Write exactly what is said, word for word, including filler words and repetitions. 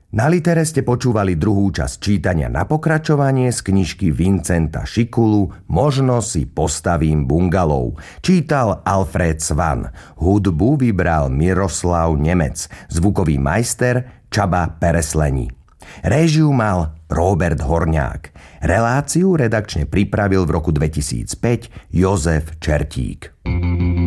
Na Litere ste počúvali druhú časť čítania na pokračovanie z knižky Vincenta Šikulu Možno si postavím bungalov. Čítal Alfred Svan. Hudbu vybral Miroslav Nemec. Zvukový majster Csaba Peresleni. Réžiu mal Róbert Horňák. Reláciu redakčne pripravil v roku dvetisícpäť Jozef Čertík.